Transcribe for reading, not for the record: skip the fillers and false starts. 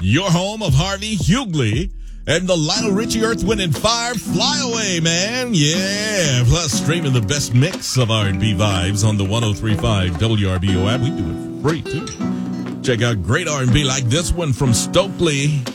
your home of Harvey Hughley and the Lionel Richie Earth, Wind and Fire Fly Away, man. Yeah. Plus, streaming the best mix of R&B vibes on the 103.5 WRBO app. We do it for free, too. Check out great R&B like this one from Stokely.